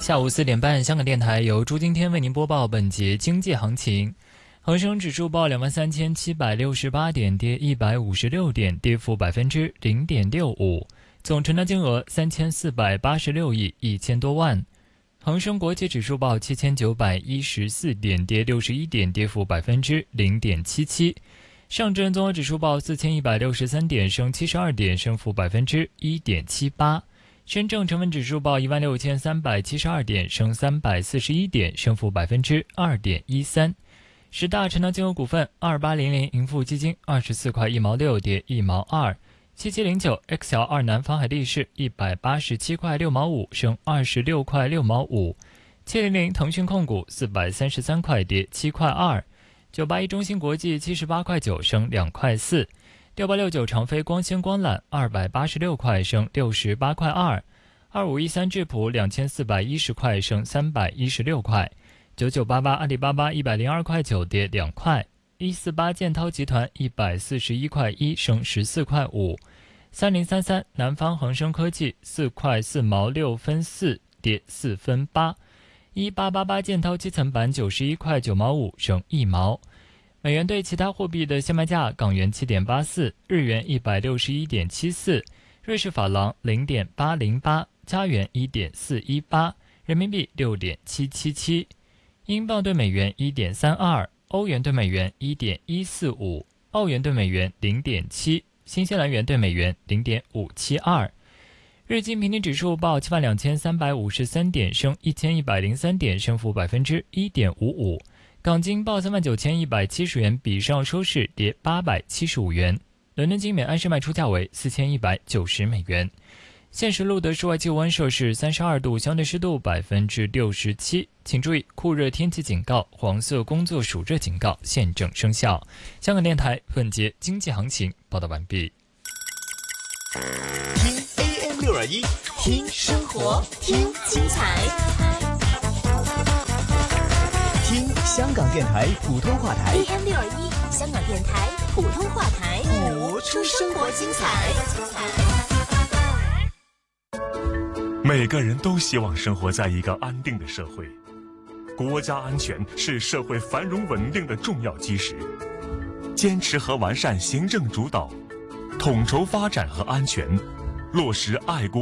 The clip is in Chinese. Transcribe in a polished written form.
下午4点半，香港电台由朱今天为您播报本节经济行情。恒生指数报23,768点，跌156点，跌幅0.65%。总成交金额3486亿1000多万。恒生国际指数报7914点，跌61点，跌幅0.77%。上证综合指数报4163点，升72点，升幅1.78%。深证成分指数报16372点，升341点，升幅2.13%。十大成交金额股份：2800盈富基金24块1毛6，跌1毛2。7709 XL2 南方海力士187块6毛5，升26块6毛5。700腾讯控股433块，跌7块2。981中芯国际78块9，升2块4。6869长飞光纤光缆286块，升68块2。2513智普2410块，升316块。9988阿里巴巴102块9，跌2块。148建滔集团141块1，升14块5。3033南方恒生科技4块4毛6分4，跌4分8。1888建滔基层板91块9毛5，升1毛。美元对其他货币的现卖价：港元7.84，日元161.74，瑞士法郎0.808，加元1.418，人民币6.777，英镑对美元1.32，欧元对美元1.145，澳元对美元0.7，新西兰元对美元0.572。日经平均指数报72353点，升1103点，升幅1.55%。港金报39170元，比上收市跌875元。伦敦金每安士卖出价为4190美元。现时录得室外气温摄氏32度，相对湿度67%。请注意，酷热天气警告、黄色工作暑热警告现正生效。香港电台本节经济行情报道完毕。 听 AM621，听生活，听精彩。听香港电台普通话台 AM621，香港电台普通话台， 播出生活精彩。 每个人都希望生活在一个安定的社会，国家安全是社会繁荣稳定的重要基石。坚持和完善行政主导，统筹发展和安全，落实爱国